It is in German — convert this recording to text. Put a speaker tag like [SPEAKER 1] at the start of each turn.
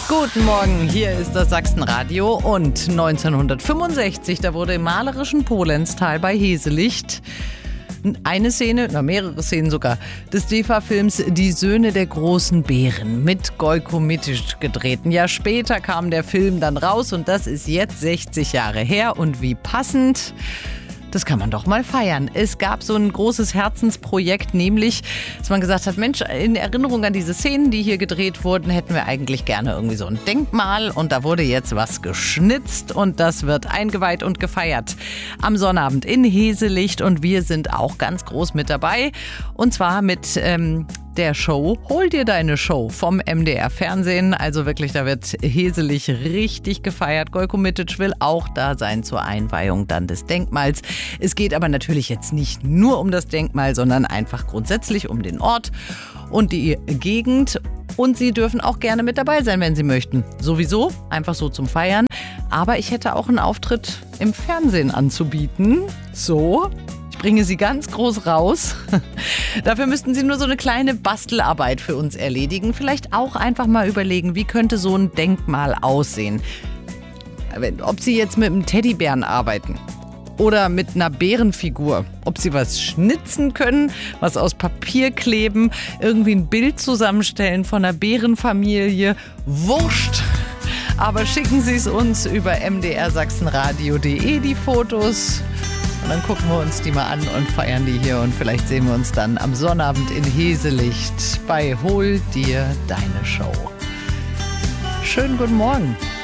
[SPEAKER 1] Guten Morgen, hier ist das Sachsenradio und 1965, da wurde im malerischen Polenztal bei Heselicht eine Szene, mehrere Szenen sogar, des DEFA-Films Die Söhne der großen Bären mit Gojko Mitić gedreht. Ein Jahr später kam der Film dann raus und das ist jetzt 60 Jahre her und wie passend. Das kann man doch mal feiern. Es gab so ein großes Herzensprojekt, nämlich, dass man gesagt hat, Mensch, in Erinnerung an diese Szenen, die hier gedreht wurden, hätten wir eigentlich gerne irgendwie so ein Denkmal. Und da wurde jetzt was geschnitzt und das wird eingeweiht und gefeiert am Sonnabend in Heselicht. Und wir sind auch ganz groß mit dabei. Und zwar mit der Show Hol dir deine Show vom MDR Fernsehen. Also wirklich, da wird Heselig richtig gefeiert. Gojko Mitić will auch da sein zur Einweihung dann des Denkmals. Es geht aber natürlich jetzt nicht nur um das Denkmal, sondern einfach grundsätzlich um den Ort und die Gegend. Und Sie dürfen auch gerne mit dabei sein, wenn Sie möchten. Sowieso, einfach so zum Feiern. Aber ich hätte auch einen Auftritt im Fernsehen anzubieten. So. Ich bringe Sie ganz groß raus. Dafür müssten Sie nur so eine kleine Bastelarbeit für uns erledigen. Vielleicht auch einfach mal überlegen, wie könnte so ein Denkmal aussehen. Ob Sie jetzt mit einem Teddybären arbeiten oder mit einer Bärenfigur. Ob Sie was schnitzen können, was aus Papier kleben, irgendwie ein Bild zusammenstellen von einer Bärenfamilie. Wurscht! Aber schicken Sie es uns über mdrsachsenradio.de, die Fotos. Und dann gucken wir uns die mal an und feiern die hier. Und vielleicht sehen wir uns dann am Sonnabend in Heselicht bei Hol dir deine Show. Schönen guten Morgen.